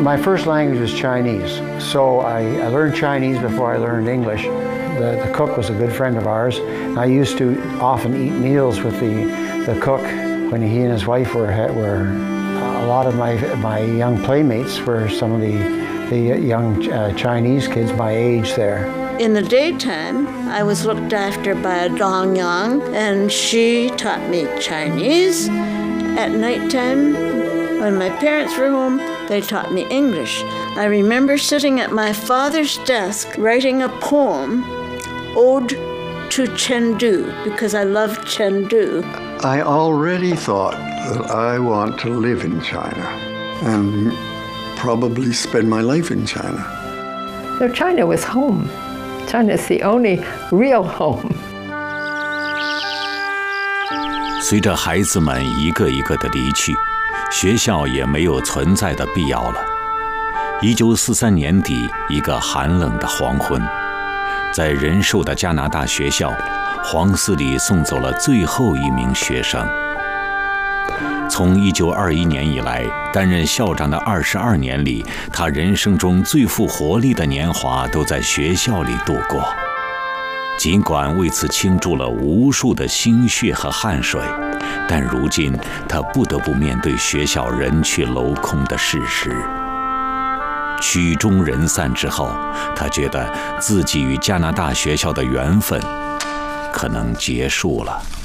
My first language was Chinese, so I learned Chinese before I learned English. The cook was a good friend of ours. I used to often eat meals with the cook when he and his wife were a lot of my young playmates were some of the young Chinese kids my age there. In the daytime, I was looked after by a dongyang, and she taught me Chinese. At nighttime, when my parents were home, they taught me English. I remember sitting at my father's desk writing a poem, Ode to Chengdu, because I loved Chengdu. I already thought that I want to live in China and probably spend my life in China. So China was home. China is the only real home. 随着孩子们一个一个的离去，学校也没有存在的必要了。1943年底，一个寒冷的黄昏，在仁寿的加拿大学校，黄斯里送走了最后一名学生。从1921年以来，担任校长的22年里，他人生中最富活力的年华都在学校里度过。尽管为此倾注了无数的心血和汗水，但如今他不得不面对学校人去楼空的事实。曲终人散之后，他觉得自己与加拿大学校的缘分可能结束了。